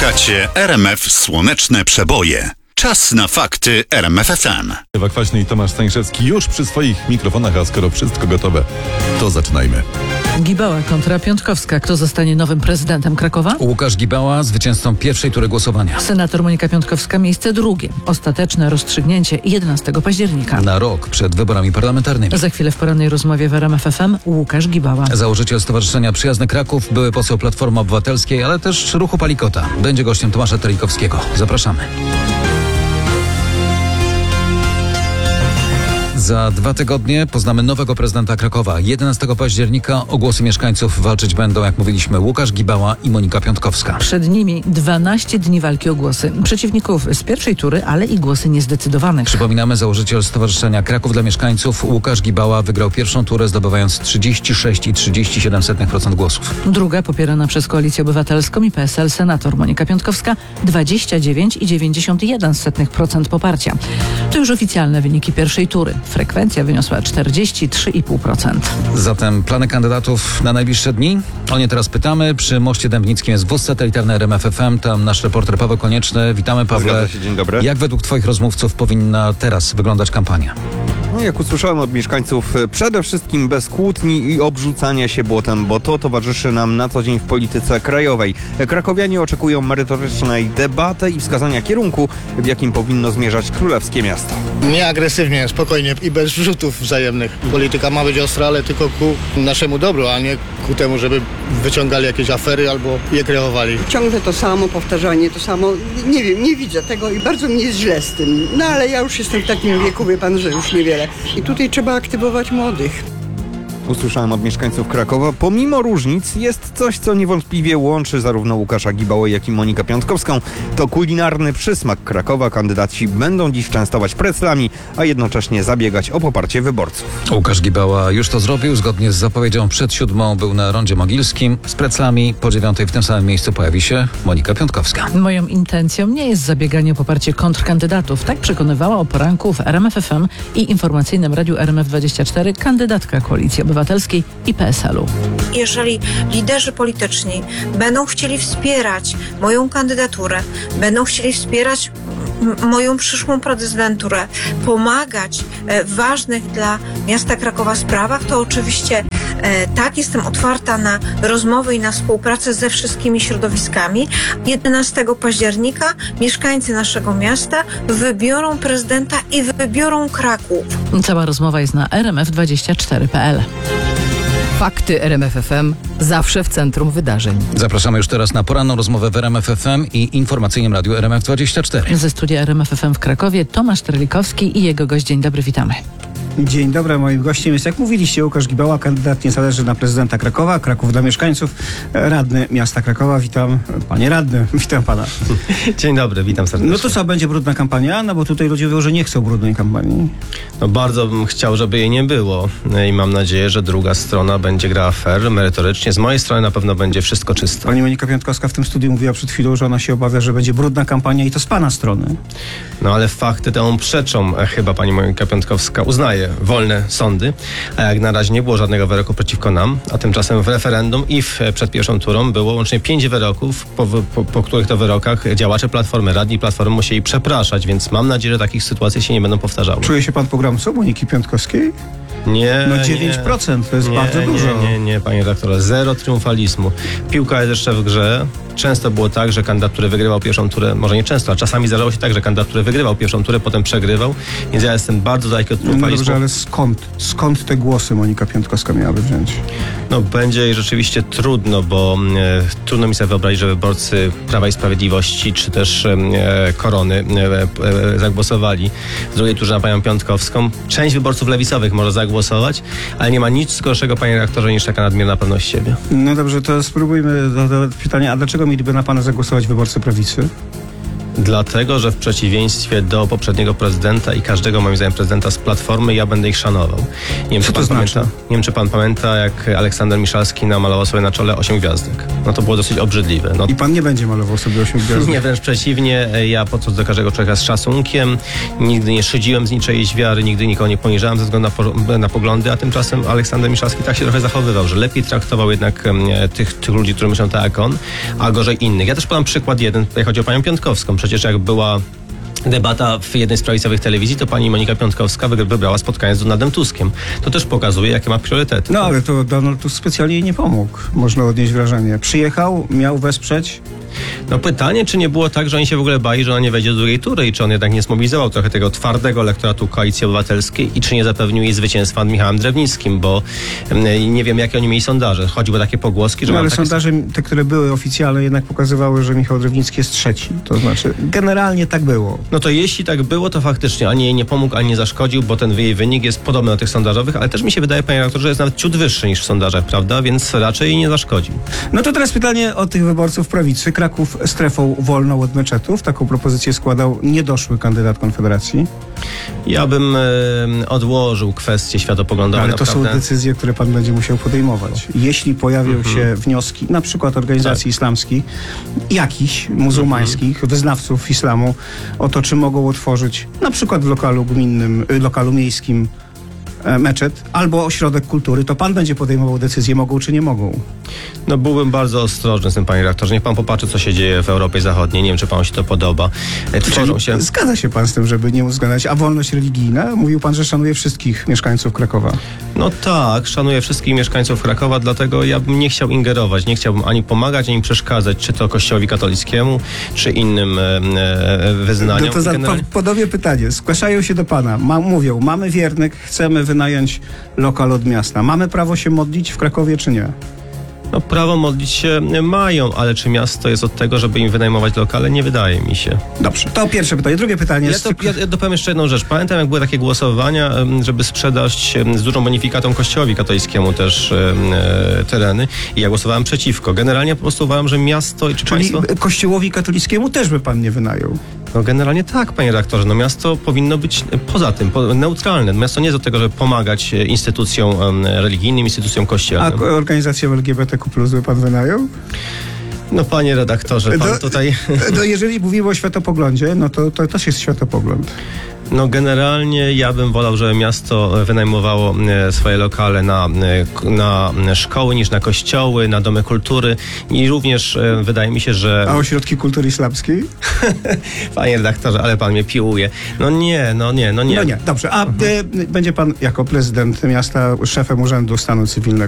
Słuchacie RMF Słoneczne Przeboje. Czas na fakty RMF FM. Ewa Kwaśny i Tomasz Stańszewski już przy swoich mikrofonach, a skoro wszystko gotowe, to zaczynajmy. Gibała kontra Piątkowska. Kto zostanie nowym prezydentem Krakowa? Łukasz Gibała zwycięzcą pierwszej tury głosowania. Senator Monika Piątkowska miejsce drugie. Ostateczne rozstrzygnięcie 11 października. Na rok przed wyborami parlamentarnymi. Za chwilę w porannej rozmowie w RMF FM Łukasz Gibała. Założyciel Stowarzyszenia Przyjazny Kraków, były poseł Platformy Obywatelskiej, ale też Ruchu Palikota. Będzie gościem Tomasza Telikowskiego. Zapraszamy. Za 2 tygodnie poznamy nowego prezydenta Krakowa. 11 października o głosy mieszkańców walczyć będą, jak mówiliśmy, Łukasz Gibała i Monika Piątkowska. Przed nimi 12 dni walki o głosy. Przeciwników z pierwszej tury, ale i głosy niezdecydowanych. Przypominamy, założyciel Stowarzyszenia Kraków dla Mieszkańców Łukasz Gibała wygrał pierwszą turę, zdobywając 36,37% głosów. Druga, popierana przez Koalicję Obywatelską i PSL, senator Monika Piątkowska 29,91% poparcia. To już oficjalne wyniki pierwszej tury. Frekwencja wyniosła 43,5%. Zatem plany kandydatów na najbliższe dni? O nie teraz pytamy. Przy Moście Dębnickim jest wóz satelitarny RMF FM. Tam nasz reporter Paweł Konieczny. Witamy, Pawle. Zgadza się, dzień dobry. Jak według twoich rozmówców powinna teraz wyglądać kampania? No, jak usłyszałem od mieszkańców, przede wszystkim bez kłótni i obrzucania się błotem, bo to towarzyszy nam na co dzień w polityce krajowej. Krakowianie oczekują merytorycznej debaty i wskazania kierunku, w jakim powinno zmierzać królewskie miasto. Nie agresywnie, spokojnie i bez wrzutów wzajemnych. Polityka ma być ostra, ale tylko ku naszemu dobru, a nie ku temu, żeby wyciągali jakieś afery albo je kreowali. Ciągle to samo, powtarzanie to samo. Nie wiem, nie widzę tego i bardzo mi jest źle z tym. No ale ja już jestem w takim wieku, wie pan, że już niewiele. I tutaj trzeba aktywować młodych. Usłyszałem od mieszkańców Krakowa, pomimo różnic jest coś, co niewątpliwie łączy zarówno Łukasza Gibałę, jak i Monikę Piątkowską. To kulinarny przysmak Krakowa. Kandydaci będą dziś częstować preclami, a jednocześnie zabiegać o poparcie wyborców. Łukasz Gibała już to zrobił. Zgodnie z zapowiedzią przed 7 był na rondzie mogilskim. Z preclami po 9 w tym samym miejscu pojawi się Monika Piątkowska. Moją intencją nie jest zabieganie o poparcie kontrkandydatów. Tak przekonywała o poranku w RMF FM i informacyjnym radiu RMF24 kandydatka Koalicji Obywatelskiej i PSL-u. Jeżeli liderzy polityczni będą chcieli wspierać moją kandydaturę, będą chcieli wspierać moją przyszłą prezydenturę, pomagać w ważnych dla miasta Krakowa sprawach, to oczywiście tak, jestem otwarta na rozmowy i na współpracę ze wszystkimi środowiskami. 11 października mieszkańcy naszego miasta wybiorą prezydenta i wybiorą Kraków. Cała rozmowa jest na rmf24.pl. Fakty RMF FM zawsze w centrum wydarzeń. Zapraszamy już teraz na poranną rozmowę w RMF FM i informacyjnym radiu RMF24. Ze studia RMF FM w Krakowie Tomasz Telikowski i jego gość. Dzień dobry, witamy. Dzień dobry, moim gościem jest, jak mówiliście, Łukasz Gibała, kandydat niezależny na prezydenta Krakowa, Kraków dla mieszkańców, radny miasta Krakowa. Witam, panie radny, witam pana. Dzień dobry, witam serdecznie. No to co, będzie brudna kampania? No bo tutaj ludzie mówią, że nie chcą brudnej kampanii. No bardzo bym chciał, żeby jej nie było i mam nadzieję, że druga strona będzie grała fair, merytorycznie. Z mojej strony na pewno będzie wszystko czysto. Pani Monika Piątkowska w tym studiu mówiła przed chwilą, że ona się obawia, że będzie brudna kampania i to z pana strony. No ale fakty temu przeczą. Chyba pani Monika Piątkowska uznaje wolne sądy, a jak na razie nie było żadnego wyroku przeciwko nam, a tymczasem w referendum i przed pierwszą turą było łącznie 5 wyroków, po których to wyrokach działacze Platformy, radni Platformy musieli przepraszać, więc mam nadzieję, że takich sytuacji się nie będą powtarzały. Czuje się pan pogromcą Moniki Piątkowskiej? Nie. No 9% to jest bardzo dużo. Nie, panie redaktorze, zero triumfalizmu. Piłka jest jeszcze w grze. Często było tak, że kandydat, który wygrywał pierwszą turę, może nie często, a czasami zdarzało się tak, że kandydat, który wygrywał pierwszą turę, potem przegrywał, więc ja jestem bardzo daleki od triumfalizmu. No dobrze, ale skąd te głosy Monika Piątkowska miałaby wziąć? No będzie jej rzeczywiście trudno, bo trudno mi sobie wyobrazić, że wyborcy Prawa i Sprawiedliwości, czy też Korony zagłosowali w drugiej turze na panią Piątkowską. Część wyborców lewicowych może zagłosować, ale nie ma nic gorszego, panie redaktorze, niż taka nadmierna pewność siebie. No dobrze, to spróbujmy do pytania, a dlaczego mieliby na pana zagłosować wyborcy prawicy? Dlatego, że w przeciwieństwie do poprzedniego prezydenta i każdego, moim zdaniem, prezydenta z Platformy, ja będę ich szanował. Nie wiem, Co to znaczy? Nie wiem, czy pan pamięta, jak Aleksander Miszalski namalował sobie na czole 8 gwiazdek. No to było dosyć obrzydliwe. No, I pan nie będzie malował sobie 8 gwiazdek? nie, wręcz przeciwnie. Ja podchodzę do każdego człowieka z szacunkiem. Nigdy nie szydziłem z niczyjejś wiary, nigdy nikogo nie poniżałem ze względu na poglądy, a tymczasem Aleksander Miszalski tak się trochę zachowywał, że lepiej traktował jednak tych ludzi, którzy myślą tak jak on, a gorzej innych. Ja też podam przykład jeden. Tutaj chodzi o panią Piątkowską. Przecież jak była debata w jednej z prawicowych telewizji, to pani Monika Piątkowska wybrała spotkanie z Donaldem Tuskiem. To też pokazuje, jakie ma priorytety. No ale to Donald Tusk specjalnie jej nie pomógł. Można odnieść wrażenie. Przyjechał, miał wesprzeć. No pytanie, czy nie było tak, że oni się w ogóle bali, że ona nie wejdzie do drugiej tury i czy on jednak nie zmobilizował trochę tego twardego elektoratu Koalicji Obywatelskiej i czy nie zapewnił jej zwycięstwa nad Michałem Drewnickim, bo nie wiem, jakie oni mieli sondaże. Chodziły takie pogłoski, że... No ale takie... sondaże, te, które były oficjalne, jednak pokazywały, że Michał Drewnicki jest trzeci. To znaczy, generalnie tak było. No to jeśli tak było, to faktycznie ani jej nie pomógł, ani nie zaszkodził, bo ten jej wynik jest podobny do tych sondażowych, ale też mi się wydaje, panie redaktorze, że jest nawet ciut wyższy niż w sondażach, prawda? Więc raczej jej nie zaszkodził. No to teraz pytanie o tych wyborców prawicy. Kraków strefą wolną od meczetów. Taką propozycję składał niedoszły kandydat Konfederacji. Ja bym odłożył kwestie światopoglądowe. Ale to naprawdę. są decyzje, które pan będzie musiał podejmować. Jeśli pojawią się wnioski, na przykład organizacji islamskich, jakichś muzułmańskich, wyznawców islamu, o to, czy mogą otworzyć na przykład w lokalu gminnym, lokalu miejskim meczet albo ośrodek kultury, to pan będzie podejmował decyzję, mogą czy nie mogą. No byłbym bardzo ostrożny z tym, panie redaktorze. Niech pan popatrzy, co się dzieje w Europie Zachodniej. Nie wiem, czy panu się to podoba. Tworzą się... Zgadza się pan z tym, żeby nie uwzględniać. A wolność religijna? Mówił pan, że szanuje wszystkich mieszkańców Krakowa. No tak, szanuję wszystkich mieszkańców Krakowa, dlatego ja bym nie chciał ingerować. Nie chciałbym ani pomagać, ani przeszkadzać, czy to Kościołowi katolickiemu, czy innym wyznaniom. No to podobnie pytanie. Zgłaszają się do pana. Mówią, mamy wiernych, chcemy wynająć lokal od miasta. Mamy prawo się modlić w Krakowie, czy nie? No prawo modlić się mają, ale czy miasto jest od tego, żeby im wynajmować lokale? Nie wydaje mi się. Dobrze, to pierwsze pytanie. Drugie pytanie. Ja dopowiem jeszcze jedną rzecz. Pamiętam, jak były takie głosowania, żeby sprzedać z dużą bonifikatą Kościołowi katolickiemu też tereny i ja głosowałem przeciwko. Generalnie po prostu uważam, że miasto... Czy Czyli państwo... Kościołowi katolickiemu też by pan nie wynajął? No generalnie tak, panie redaktorze. No miasto powinno być poza tym, neutralne. Miasto nie jest do tego, żeby pomagać instytucjom religijnym, instytucjom kościelnym. A organizację LGBTQ+ by pan wynajął? No panie redaktorze, pan tutaj... No jeżeli mówimy o światopoglądzie, no to też jest światopogląd. No generalnie ja bym wolał, żeby miasto wynajmowało swoje lokale na szkoły niż na kościoły, na domy kultury i również wydaje mi się, że... A ośrodki kultury islamskiej? Panie redaktorze, ale pan mnie piłuje. No nie. No nie, dobrze. A będzie pan jako prezydent miasta szefem Urzędu Stanu Cywilnego.